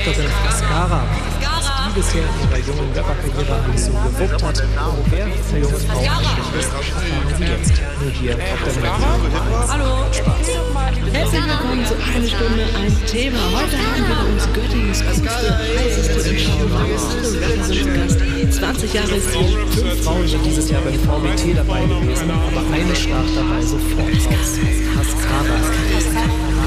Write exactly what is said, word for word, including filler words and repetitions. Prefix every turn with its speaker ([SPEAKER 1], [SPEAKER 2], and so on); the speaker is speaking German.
[SPEAKER 1] Rapperin Asghara, was die bisher in ihrer jungen Rapperkarriere alles so gewuppt hat und wer für junge Frauen eigentlich ist, erfahren Sie jetzt. Nur hier auf der Nummer.
[SPEAKER 2] Hallo.
[SPEAKER 1] Spaß.
[SPEAKER 2] Herzlich willkommen zu Eine Stunde ein Thema. Heute haben wir uns Göttingens coolste, heißeste und schauende zwanzig Jahre ist sie.
[SPEAKER 1] Fünf Frauen sind dieses Jahr beim V B T dabei gewesen, aber eine stach dabei sofort aus. Asghara.